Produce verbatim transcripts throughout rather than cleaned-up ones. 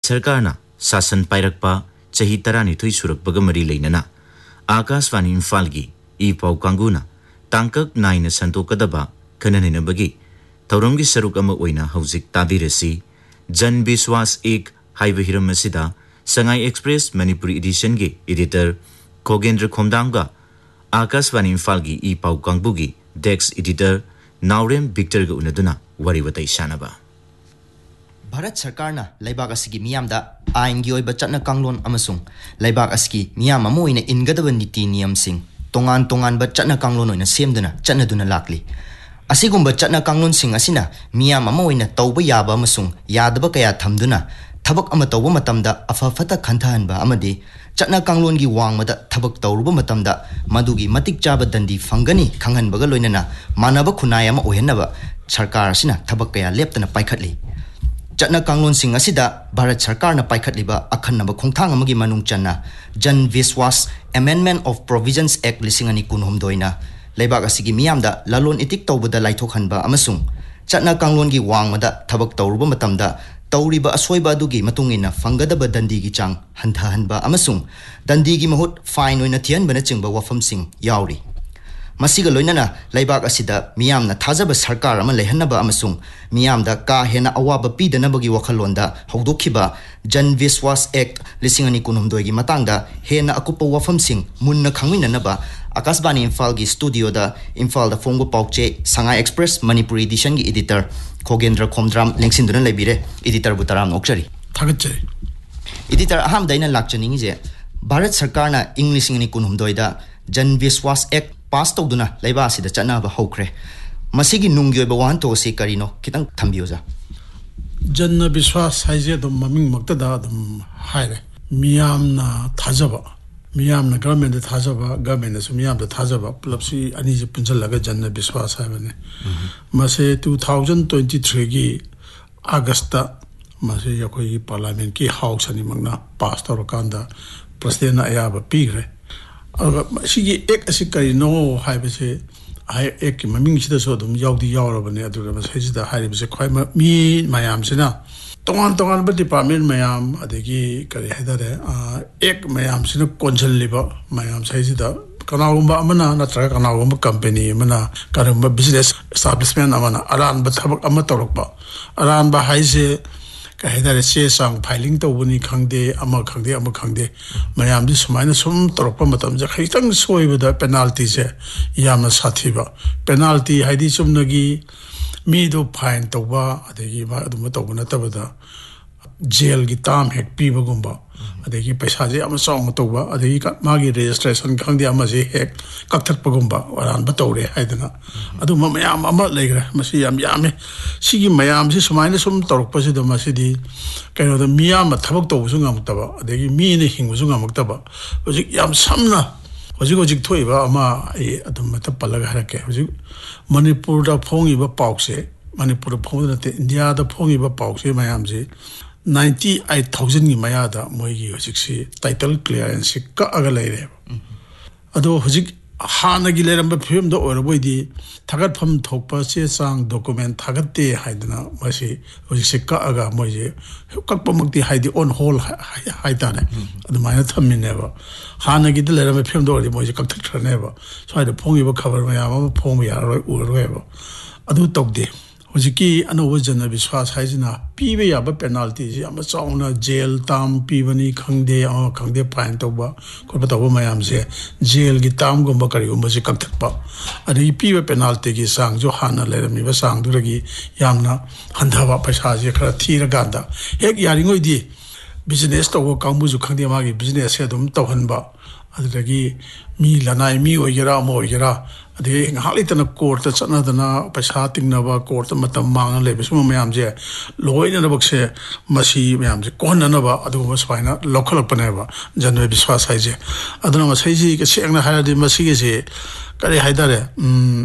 सरकारना शासन पाइरकपा चही तरानिथोई सुरकपगा मरी लेनना आकाशवाणी इम्फालगी ई पाउ कांगुना तांकक नाइन संतोकदबा खननहिनबगी थौरमगी सरुक अमा ओइना हौजिक ताबिरसी जन विश्वास एक highway Hiram असिदा Sangai express Manipuri addition गे एडिटर खोगेंद्र खोमदांगा आकाशवाणी इम्फालगी ई पाउ कांगबुगी डेस्क एडिटर नाउरेम विक्टर ग उनदुना वरी वतै शानबा भारत सरकारना लैबाक असगी मियामदा आइनगी ओइबा चटना कांगलोन अमसुंग लैबाक असगी मियाम अमा ओइना इनगदबा नीति नियम सिंग तोंगान तोंगान बा चटना कांगलोन ओइना सेमदुना चटनादुना लाकली असिगुंबा चटना कांगलोन सिंग असिना मियाम अमा ओइना तौबा याबा अमसुंग यादबा कया थमदुना थबक अमा तौबा मतमदा अफफता खंथाहनबा अमदि चटना कांगलोनगी वांगमदा थबक तौरुबा मतमदा मदुगी मतिक चाबा दंडी फंगनी खंगनबगा लोइनना मानबा खुनाय अमा ओहेनबा सरकार असिना थबक कया लेप्तना पाइखटली चटना कांगलोन सिंग असिदा भारत सरकार ना पाइखटलिबा अखन्नबा खोंथांग अमगी मनुंग चन्ना जन विश्वास अमेंडमेंट ऑफ प्रोविजंस एक्ट लिसिंगनी कुनहुमदोइना लेबाक असिगी मियामदा लालोन इतिक तौबदा लाइथोखनबा अमसुंग चटना कांगलोनगी वांगमदा थबक तौरुबा मतमदा तौरिबा असोइबा दुगी मतुंगिना फंगदबा दंडीगी चांग हंथाहनबा अमसुंग दंडीगी महुत फाइन ओइना थियनबना चिंगबा वफमसिंग यावरी मसिगा लोइनना लैबाक असिदा मियामना थाजबा सरकार अमा लेहनबा अमसुंग मियामदा का हेना अवाबा पीदनबगी वखलोंदा हौदोखिबा जन विश्वास एक्ट लिसिंगनी कुनहुमदोइगी मतंगदा हेना अकुपा वफमसिंग मुन्ना खंगमिननबा आकाशवाणी इम्फालगी स्टूडियोदा इम्फालदा फोंगो पाउचे संगाई एक्सप्रेस मणिपुरी एडिशन की एडिटर खोगेंद्र खोमद्राम लेंसिंदुना लेबिरे एडिटर बुताराम नोक्चरी थागतचे एडिटर अहम दैना लाक्चनिंगिजे भारत सरकारना इंग्लिश इंगनी कुनहुमदोइदा जन विश्वास एक्ट पास तौदुना लैबा असिदा चनाबा हौख्रे मसिगी नुंगी ओइबा वाहनतो से करिनो खितंग थंबियोजा जन विश्वास हाइजे दम ममिंग मक्तदा दम हाइरे मियामना थाजबा मियामना गवर्नमेंट थाजबा गवर्नमेंट सु मियामदा थाजबा प्लबसी अनि जे पुंजलगा जन विश्वास हाइबने मसे टू थाउजेंड ट्वेंटी थ्री की अगस्त मसे यखोई पार्लियामेंट की हाउस अनि मंगना पास तौरकांदा प्रेसिडेंट आयाबा पीग्रे असी एक असी करिनो हाइबसे हाइ एक की ममिंग सिदा सो दम यावदी यावरबने अदुगा मसैसिदा हाइबसे खय मी मयाम सिना तोंगान तोंगान ब डिपार्टमेंट मयाम अदेगी करि हाइदारे एक मयाम सिना कोंसल लिबा मयाम सैसिदा कनागुंबा अमना नत्रा कनागुंबा कंपनी अमना करंबा बिजनेस एस्टैब्लिशमेंट अमना अरान ब थबक अमा तौरकबा अरान ब हाइसे कहिदारे से सांग फाइलिंग तौबनी खंगदे अमा खंगदे अमा खंगदे मयामदि सुमाइना सुम तौरकपा मतम जे खैतंग सोइबदा पेनाल्टी से यामना साथीबा पेनाल्टी हाइदि सुमनगी मीदो फाइन तौबा अदेगी मा अदुम तौबा नतबदा जेल की ताम हेक पीबगुंबा अदेगी पैसा जे अमा सौंग तौबा अदेगी मागी रजिस्ट्रेशन खंगदे अमा जे हेक कक्थटपगुंबा वरान बतौरे हाइदना अदुम मयाम अमा लेग्रे मसी याम यामे सिगी मयाम से सुमाइना सुम तौरकपसे दो मसीदी कइनो द मियाम थबक तौबसु ngamtaba अदेगी मीने हिंगबसु ngamtaba होजिक याम समना होजिक होजिक थोइबा अमा ए अदुम मत पलग हरके होजिक मणिपुर दा फोंगिबा पाउसे मणिपुर फोंदते इंडिया दा फोंगिबा पाउसे मयाम जे ninety eight thousand की मयादा मोइगी होजिक से टाइटल क्लियरेंस का अगा लेरे अदो होजिक हानगी लेरंबा फिल्म दो ओरबोइदी थागतफम थोकपा से सांग डॉक्यूमेंट थागते हाइदना मसे होजिक से का अगा मोइजे कक्पमक्ति हाइदि ऑन होल हाइताने अदुमायना थमिनेबा हानगी दे लेरंबा फिल्म दो ओरदि मोइजे कक्थट्रनेबा स्वाइद फोंगिबा खबर मयाम अमा फोंग यारोय उररोयबा अदु तोकदे होजिकी अनोब जन विश्वास हाइजना पीबे याबा पेनाल्टी जे अमा चाउना जेल ताम पीबनी खंगदे अ खंगदे फाइन तौबा कोबा तौबा मयाम से जेल की ताम गुंबा करिगुंबा से कक्थटपा अदि पीबे पेनाल्टी की सांग जो हाना लेरमीबा सांग दुरगी यामना हंधावा पैसा जे खरा थीरगांदा एक यारिंगोइदी बिजनेस तौबा कांबुजु खंगदे मागी बिजनेस से दम तौहनबा अदगी मी लनाई मी ओइगेरा मो ओइगेरा अदे हालितना कोर्ट चनदना पैसा तिंगनबा कोर्ट मतम मांग लेबसु मयाम जे लोइनबक्से मसी मयाम जे कोननबा अदुबा स्वाइना लोखलपनेबा जनवे विश्वास हाइजे अदुना मसैजी के सेंगना हायदि मसी के से करे हाइदारे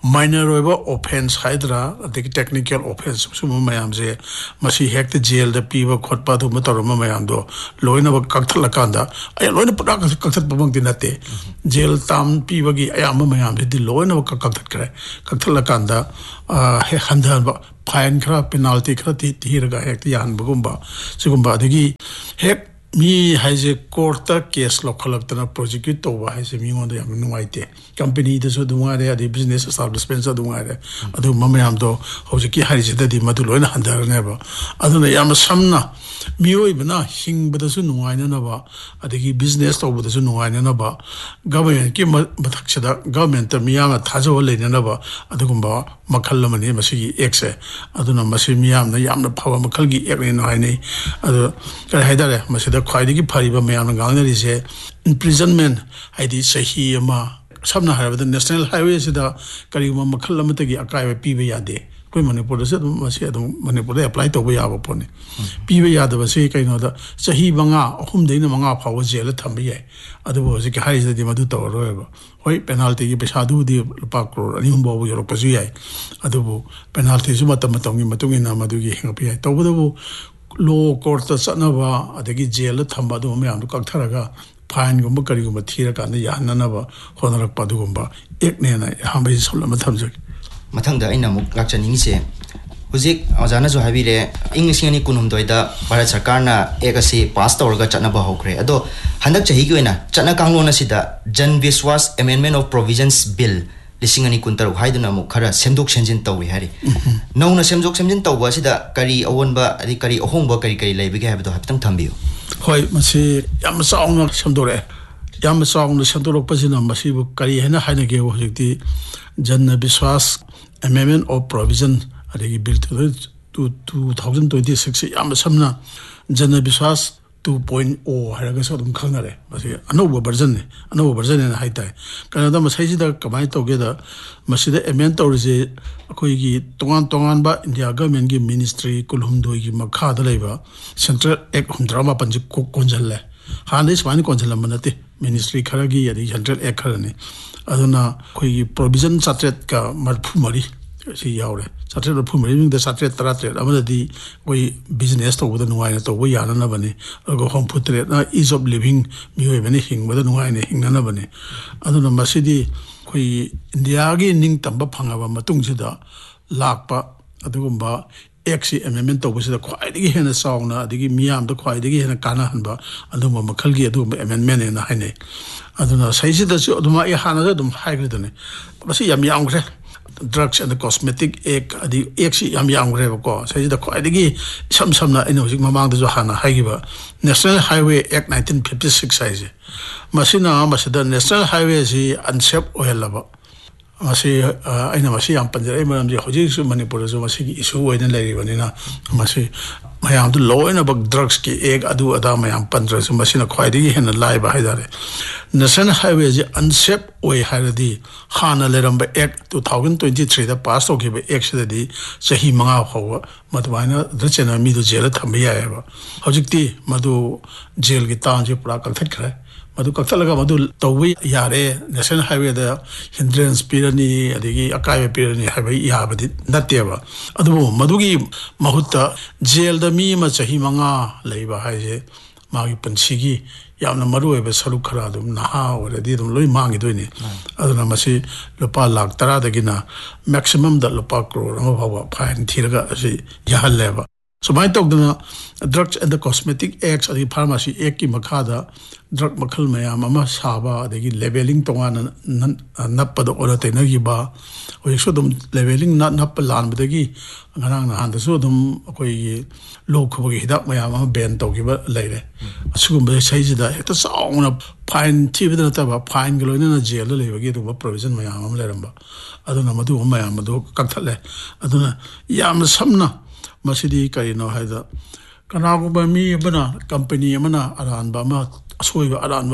minor offense haidra the technical offense sum mayam je masi hek the jail the piwa khotpa du matarama mayam do loina ba kakthla kanda ay loina pura kakthat babang dinate jail tam piwa gi ayam mayam de loina ba kakthat kare kakthla kanda he handan ba fine khra penalty khra ti thiraga hek yan bagumba sigumba degi hek mi haise court case lo khalak na prosecute to ba haise mi ngon yam nuaite company de so dumare adi business establishment so dumare adu mamayam do hoje ki haise da di madu loina handar ne ba adu na yam samna mi oi bana hing bada su nuaina na ba adigi business to bada su nuaina na ba government ki mathak chada government mi yam thajo leina na ba adu gumba makhal lamani masi exe adu na masi mi yam na yam na phawa makhal gi ek ne nai nei adu ka haidare masi khwaidagi phariba mayam ngangnari se imprisonment haidi sahi ama samna harabada national highway sida kariguma makhal amatagi akai pibe yade koi manipur se masi adum manipur apply to ba yaba pone pibe yada ba se kaino da sahi banga ahum deina manga phawa jela thambi yai adu bo se ki haise di madu to roeba hoi penalty gi pesa du di lupa crore ani hum bo yoro pasu yai adu bo penalty su matam matongi matungi na madu gi hinga pi yai to bo law court sanaba adagi jail thamba do me am kaktharaga fine gumba kari gumba thira kan ya nanaba honarak padu gumba ek ne na hambai solama thamjak mathang da aina muk lakchani se hujik ajana jo habire english ni kunum doida bharat sarkar na ekasi pass tawrga chana ba hokre ado handak chahi gi oina chana kanglona sida jan viswas amendment of provisions bill lisingani kuntar haiduna mu khara semdok senjin tawi hari nauna semjok semjin tawba sida kari awonba adi kari ohongba kari kari leibige habdo haptang thambiyo hoi masi yam saung semdore yam saung semdorok pasina masi bu kari hena haina ge hojikti janna biswas amendment of provision adi bill to twenty twenty-six yam samna janna biswas two point oh haraga so dum khanare masi anoba version ne anoba version ne haitai kanada masai sida kamai toge da masida amend tawrije akoi gi tongan tongan ba india government gi ministry kulhum doi gi makha da leiba central act hum drama panji ko konjalle hande swani konjalla manate ministry khara gi yadi central act khara ne aduna koi gi provision satret ka marphu mari si yaure satret marphu mari ning da satret taratret amadi koi business to da nuai na to wo yana na bani ago home putre na ease of living mi hoi bani hing da nuai ne hing na bani aduna masidi koi india gi ning tamba phanga ba matung sida lakpa adugumba exi amendment to busida khwaidigi hena sauna adigi miyam da khwaidigi hena kana hanba aduma makhal gi aduma amendment na haine aduna saisida su aduma ya hana da dum haigredane basi yam yam gre drugs and the cosmetic act adi exi yam yam gre ko saisida khwaidigi sam samna ino hojik mamang da jo hana haigiba national highway act nineteen fifty-six saise masina masida national highway si unsafe oilaba masi aina masi yam panjare maram je hoji su manipur jo masi gi issue oina lari banina masi mayam du law in about drugs ki ek adu ada mayam pandra su masi na khwaidi gi hena lai ba haidare national highway je unsafe oi haradi khana leram ba act twenty twenty-three da pass to ki ba act se di sahi manga hawa matwaina drachena mi du jela thambiya ba hojikti madu jail gi tan je pura kalthat khra madu kaktalaga madu tawi yare national highway da hindrance pirani adigi akai pirani highway yabadi nateba adu madugi mahutta jail da mi ma chahi manga leiba haije magi pansigi yamna maru ebe saru khara dum naha oradi dum loi mangi doini aduna masi lupa lakh tara dagina maximum da lupa crore ma bawa fine thiraga asi yahaleba so my talk the drugs and the cosmetic acts adi pharmacy act ki makhada drug makhal mayam ama saba adagi labeling tonga nappa do ora te nagi ba oi so dum labeling na nap lan badagi ngarang na han so dum koi lok khob gi hidak mayam ama ban to gi ba leire asugum ba sai jida heta sauna fine ti bidana ta ba fine glo na jail le ba gi do provision mayam ama leram ba aduna madu mayam madu kakthale aduna yam samna masidi karino haida kanago ba mi bana company amana aran ba ma asoi ba aran ba ma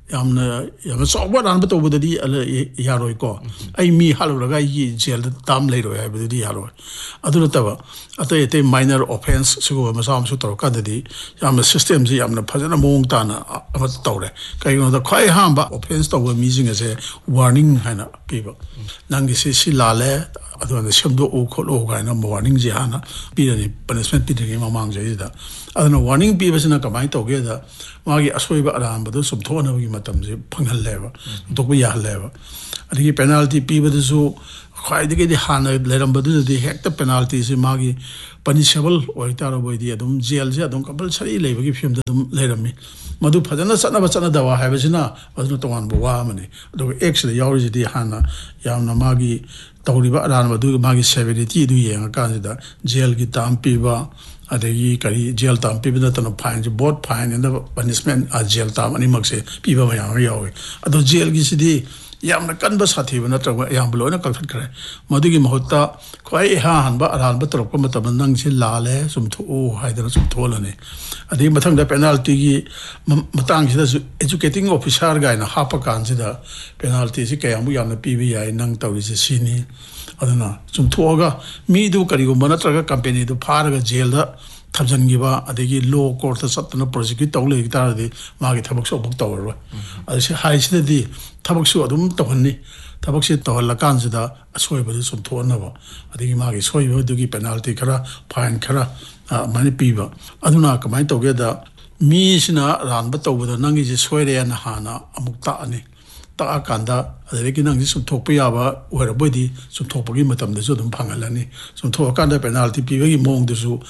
yamna yamna soba ran ba tobu dadi ala yaroi ko ai mi halu raga yi jail tam lei roi ba dadi yaroi aduna taba ate ate minor offense sugo masam su tor ka dadi yamna system ji yamna phajana mong ta na ama tawre kai no da khai hamba offense to mi jing ase warning hana piba nangi si si lale aduna shamdo o kholo ga na warning ji hana pi ni punishment pi de ma mang je da aduna warning pi basina kamai to ge da magi asoiba aram badu sum thona gi matam je phangal leba to ko ya leba adigi penalty pi badu su khai de di hana leram badu di hekta penalty se magi punishable oi taro boy di adum jail je adum compulsory leba gi film dum lerami madu phajana sana bachana dawa ha basina aduna tongan bo wa mani do x le yauri di hana yamna magi tawriba aran badu magi severity du yenga kan da jail gi tam pi ba adagi kari jail tam pi bina tano fine both fine and the punishment a jail tam ani magse pi ba ma yang yawe ado jail gi sidi yamna kan ba sathi bana trawa yang blo na kalkhat kare madigi mahutta khoi ha han ba aran ba torok ma tam nang si lale sum thu o haidara sum tholane adi mathang da penalty gi matang si da educating officer ga na hapa kan si da penalty si kayam bu yamna pi bi ai nang tawri si sini aduna sum thoga mi du kari go mana traga company du pharaga jail da thabjan gi ba adegi law court ta satna prosecute tawle gi tar de ma gi thabak so buk tawro adi si hai si di thabak su adum tawhanni thabak si tawla kan si da asoi ba sum thona ba adegi ma gi soi ba du gi penalty khara fine khara mani pi ba aduna kamai tawge da mi sina ran ba tawba da nangi ji soi re na hana amuk ta ani ta akanda adegi nang ji sum thok pa ya ba wera bodi sum thok pa gi matam da so dum phangalani sum thok akanda penalty pi gi mong de su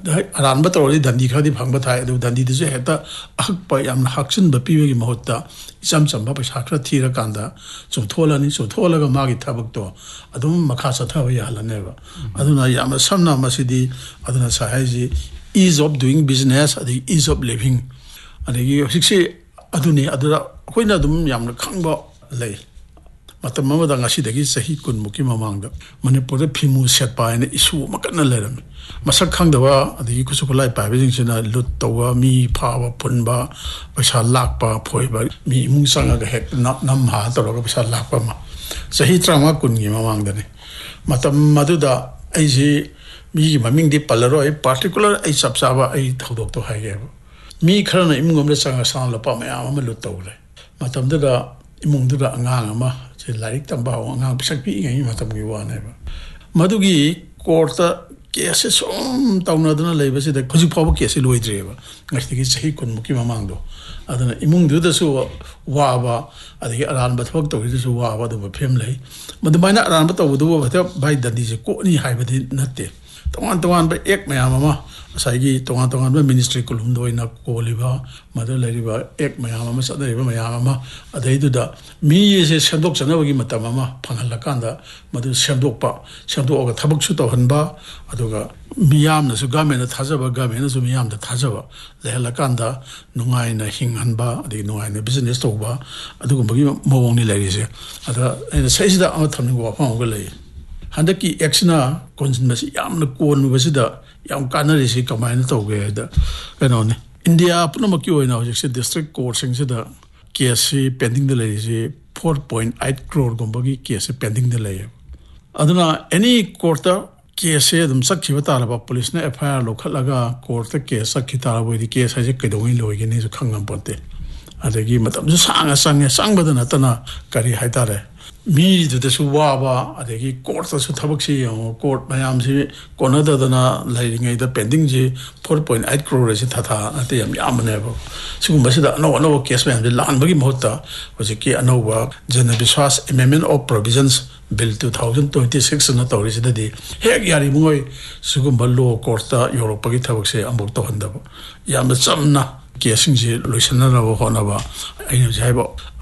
ran ba tawri dandi khadi phang ba thai du dandi de se heta ak pa yam haksin ba pi gi mahutta isam sam ba pa khra thira kanda sum tholani sum tholaga ma gi thabak to adum makha sa thawa ya la ne ba aduna yam samna masidi aduna sa hai ji ease of doing business adi ease of living adegi sikse aduni adura khoina dum yamna khangba lei matam ma da ngasi dagi sahi kun muki mamangda manipur da phimu set pa ina isu makana leram masak khangdawa adigi kusu kulai pa bijing sina lut tawa mi phawa punba paisa lakpa phoiba mi mung sanga ga hek nam ha toroga paisa lakpa ma sahi trama kun gi mamangda ne matam maduda aiji mi gi maming di palaro ai particular ai sabsaba ai thodok to haige mi kharana imungom le sanga sang la pa ma ama lut tawle matam da imung da angang ama je larik tamba angang pisak pi ngai matam gi wa ne ba madugi court case som tawna dana leiba se da khuji phaw case loidre ba ngasti gi sahi kun muki mamang do adana imung du da su wa ba adagi aran ba thok to ri su wa ba do phem lei madumana aran ba to du ba ta bai dandi je ko ni hai ba di natte tongan tongan ba ek mayam ama saigi tongan tongan ba ministry kulum do ina ko liba madu lari ba ek mayam ama sa dai ba mayam ama adai du da mi se shandok chana ba gi matam ama phangal la kan da madu shandok pa shandok ga thabak su to han ba aduga miyam na su government na thaja ba government na su miyam da thaja ba le la kan da nungai na hing han ba adi nungai na business to ba aduga ba gi mawong ni lari se ada ina sai da ama thamni ba phang ga lei handaki exna konsinbasi yamna kon basida yam kanarisi kamaina tawge da kano ne india punamakki oina hojik district court sing da case pending the lay four point eight crore gombagi case pending the lay aduna any court case dum sakhi batala ba police na F I R lo khalaga court case sakhi tara boi di case ha je kedoi loige ni so khangam ponte adagi matam ju sanga sanga sangbadana tana kari haitare mi de su wa ba adagi court su thabak si yo court mayam si kona da na lairingai da pending ji four point eight crore si tha tha ate yam yam ne ba sigum ba si da no no case man de lan bagi mohta hoje ki anova jana biswas amendment of provisions bill two thousand twenty-six na tawri si da di hek yari mungoi sigum ba law court ta europe gi thabak se ambok to handa ba yam chamna casing ji loisana na ho na ba ai jai ba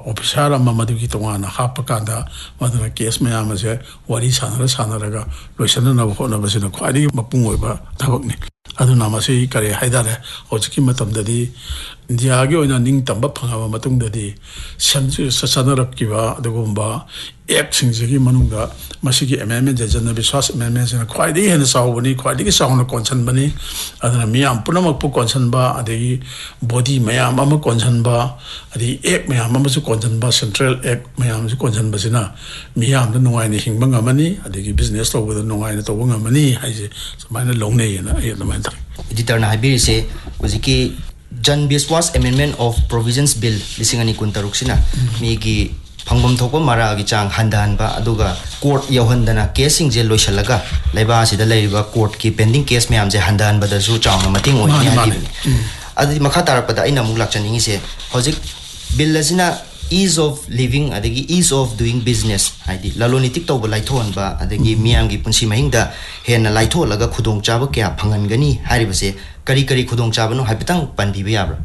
officer अमा मदुगी तोंगाना हापकांदा मदुना case मयाम से वारी सानरा सानरागा लोइसनना होनबसिना ख्वाइदि मपुंग ओइबा थबकनि अदुना मसे करे हाइदारे होजकी मतमददि India के ओइना निंग तंबा फंगाबा मतुंगददि समजु ससनरकिबा अदुगुंबा एक सिंगजिगी मनुंगा मसिगी एमेमेंट जन विश्वास एमेमेंट से ख्वाइदि हेन सावबनी ख्वाइदि सावना कॉन्सन बनी अदुना मियाम पुनमक पु कॉन्सन बा अदगी बॉडी मयाम अमा कॉन्सन बा अदि एक मयाम अमा सु कॉन्सन बा सेंट्रल एक मयाम सु कॉन्सन बसिना मियाम द नुवाइने हिंगबा ngамani अदगी बिजनेस तौबदा नुवाइने तौबा ngамani हाइजे समाइना लोंगनेयना ए लमान एडिटर ना हाइबिरि से हुजिकी जन विश्वास अमेंडमेंट ऑफ प्रोविजंस बिल लिसिंग अनि कुंतरुक सिना मीगी फंगबम थोको मारागी चांग हंदानबा अदुगा कोर्ट यौहंदना केसिंग जे लोइसलगा लेबा सिदा लेरिबा कोर्ट की पेंडिंग केस म्याम जे हंदानबदसु चांग मतिंग ओइनी हाइबिनि अदि मखा तारपदा इना मुक लाक्चनिंग से होजिक बिल असिना ease of living adegi ease of doing business haidi lalonitik tawba laithon ba adegi miyam gi punsi mahingda hena laitho laga khudong chaba kya phangan gani haribase kari kari khudong chaba no haibitang panbi ba yabra